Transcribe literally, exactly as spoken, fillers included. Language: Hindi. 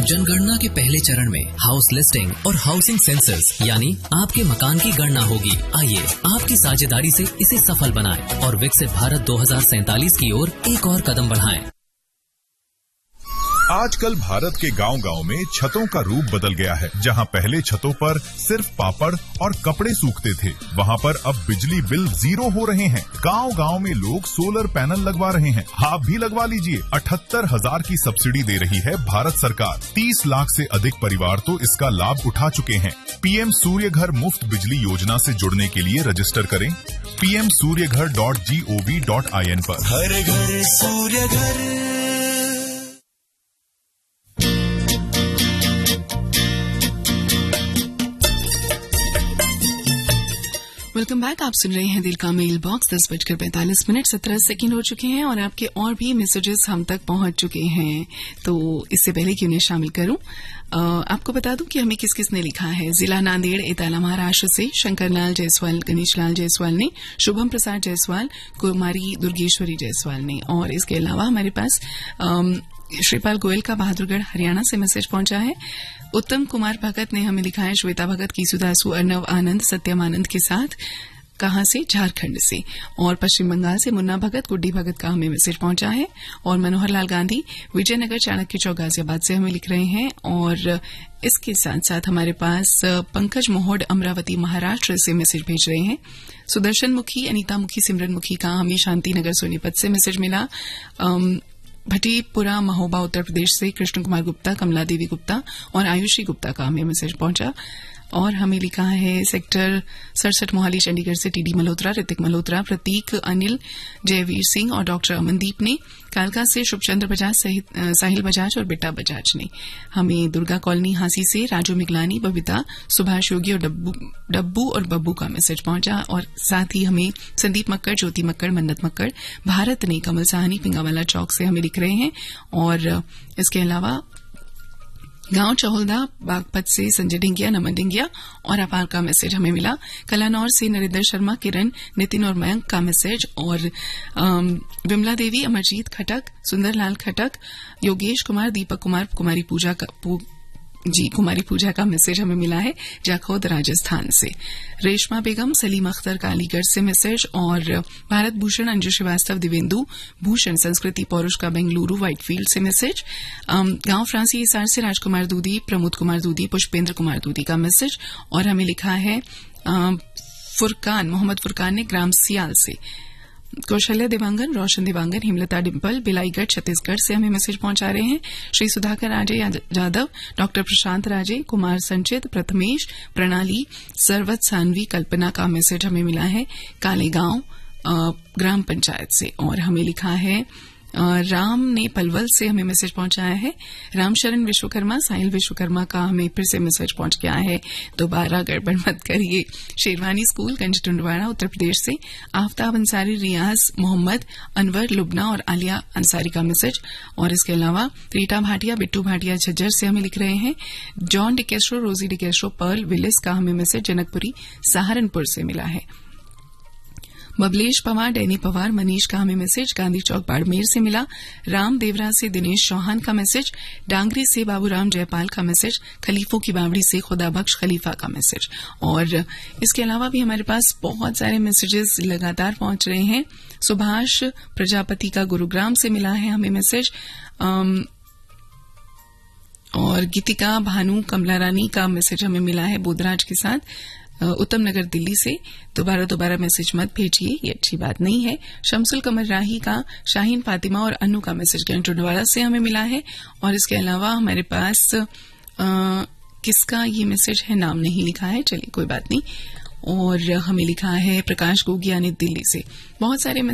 जनगणना के पहले चरण में हाउस लिस्टिंग और हाउसिंग सेंसस यानी आपके मकान की गणना होगी। आइए आपकी साझेदारी से इसे सफल बनाएं और विकसित भारत दो हज़ार सैंतालीस की ओर एक और कदम बढ़ाएं। आजकल भारत के गांव-गांव में छतों का रूप बदल गया है। जहां पहले छतों पर सिर्फ पापड़ और कपड़े सूखते थे, वहां पर अब बिजली बिल जीरो हो रहे हैं। गांव-गांव में लोग सोलर पैनल लगवा रहे हैं। आप भी लगवा लीजिए। अठहत्तर हजार की सब्सिडी दे रही है भारत सरकार। तीस लाख से अधिक परिवार तो इसका लाभ उठा चुके हैं। पीएम सूर्य घर मुफ्त बिजली योजना से जुड़ने के लिए रजिस्टर करें पीएम सूर्य घर dot G O V dot I N पर। हर घर सूर्य घर। Welcome back. आप सुन रहे हैं दिल का मेल बॉक्स। दस बजकर पैंतालीस मिनट सत्रह सेकेंड हो चुके हैं और आपके और भी मैसेजेस हम तक पहुंच चुके हैं। तो इससे पहले कि उन्हें शामिल करूं, आपको बता दूं कि हमें किस किस ने लिखा है। जिला नांदेड़ इताला महाराष्ट्र से शंकरलाल जायसवाल, गणेशलाल जायसवाल ने, शुभम प्रसाद जायसवाल, कुमारी दुर्गेश्वरी जायसवाल ने, और इसके अलावा हमारे पास श्रीपाल गोयल का बहादुरगढ़ हरियाणा से मैसेज पहुंचा है। उत्तम कुमार भगत ने हमें लिखा है श्वेता भगत, कीसुदासु, अर्नव आनंद, सत्यम आनंद के साथ, कहां से, झारखंड से। और पश्चिम बंगाल से मुन्ना भगत, गुड्डी भगत का हमें मैसेज पहुंचा है। और मनोहर लाल गांधी विजयनगर चाणक्य चौक गाजियाबाद से हमें लिख रहे हैं। और इसके साथ साथ हमारे पास पंकज मोहड अमरावती महाराष्ट्र से मैसेज भेज रहे हैं। सुदर्शन मुखी, अनीता मुखी, सिमरन मुखी का हमें शांतिनगर सोनीपत से मैसेज मिला। भटीपुरा महोबा उत्तर प्रदेश से कृष्ण कुमार गुप्ता, कमला देवी गुप्ता और आयुषी गुप्ता का हमें मैसेज पहुंचा। और हमें लिखा है सेक्टर सड़सठ मोहाली चंडीगढ़ से टीडी मल्होत्रा, ऋतिक मल्होत्रा, प्रतीक, अनिल, जयवीर सिंह और डॉक्टर अमनदीप ने। कालका से शुभचंद्र बजाज सहित साहिल बजाज और बेटा बजाज ने। हमें दुर्गा कॉलोनी हांसी से राजू मिगलानी, बबीता, सुभाष योगी और डब्बू, डब्बू और बब्बू का मैसेज पहुंचा। और साथ ही हमें संदीप मक्कड़, ज्योति मक्कड़, मन्नत मक्कड़, भारत ने, कमल साहनी पिंगावाला चौक से हमें लिख रहे हैं। और इसके अलावा गांव चौहलदा बागपत से संजय ढिंगिया, नमन ढिंगिया और अपार का मैसेज हमें मिला। कलानौर से नरेंद्र शर्मा, किरण, नितिन और मयंक का मैसेज। और विमला देवी, अमरजीत खटक, सुंदरलाल खटक, योगेश कुमार, दीपक कुमार, कुमारी पूजा का पू, जी कुमारी पूजा का मैसेज हमें मिला है जाखौद राजस्थान से। रेशमा बेगम, सलीम अख्तर का अलीगढ़ से मैसेज। और भारत भूषण, अंजू श्रीवास्तव, दिवेंदु भूषण, संस्कृति पौरुष का बेंगलुरु व्हाइटफील्ड से मैसेज। गांव फ्रांसी हिसार से राजकुमार दूधी, प्रमोद कुमार दूधी, पुष्पेंद्र कुमार दूधी का मैसेज। और हमें लिखा है फुरकान, मोहम्मद फुरकान ने ग्राम सियाल से। कौशल्या देवांगन, रोशन देवांगन, हिमलता डिम्पल, बिलाईगढ़ छत्तीसगढ़ से हमें मैसेज पहुंचा रहे हैं। श्री सुधाकर राजे यादव, डॉक्टर प्रशांत राजे, कुमार संचित, प्रथमेश, प्रणाली, सरवत सानवी, कल्पना का मैसेज हमें मिला है कालेगांव ग्राम पंचायत से। और हमें लिखा है राम ने पलवल से हमें मैसेज पहुंचाया है। रामशरण विश्वकर्मा, साहिल विश्वकर्मा का हमें फिर से मैसेज पहुंच गया है। दोबारा गड़बड़ मत करिए। शेरवानी स्कूल, गंज टुंडवाड़ा उत्तर प्रदेश से। आफ्ताब अंसारी, रियाज मोहम्मद, अनवर, लुबना और आलिया अंसारी का मैसेज। और इसके अलावा रीटा भाटिया, बिट्टू भाटिया झज्जर से हमें लिख रहे हैं। जॉन डिकेस्ट्रो, रोजी डिकेस्ट्रो, पर्ल विलिस का हमें मैसेज जनकपुरी सहारनपुर से मिला है। बबलेश पवार, डैनी पवार, मनीष का हमें मैसेज गांधी चौक बाड़मेर से मिला। राम देवरा से दिनेश चौहान का मैसेज। डांगरी से बाबूराम जयपाल का मैसेज। खलीफों की बावड़ी से खुदा बख्श खलीफा का मैसेज। और इसके अलावा भी हमारे पास बहुत सारे मैसेजेस लगातार पहुंच रहे हैं। सुभाष प्रजापति का गुरुग्राम से मिला है हमें मैसेज। और गीतिका भानु कमला रानी का मैसेज हमें मिला है बोधराज के साथ, उत्तम नगर दिल्ली से। दोबारा दोबारा मैसेज मत भेजिए, ये अच्छी बात नहीं है। शमसुल कमर राही का, शाहीन फातिमा और अनु का मैसेज गंटुडवाड़ा से हमें मिला है। और इसके अलावा हमारे पास आ, किसका ये मैसेज है, नाम नहीं लिखा है, चलिए कोई बात नहीं। और हमें लिखा है प्रकाश गोगिया ने दिल्ली से। बहुत सारे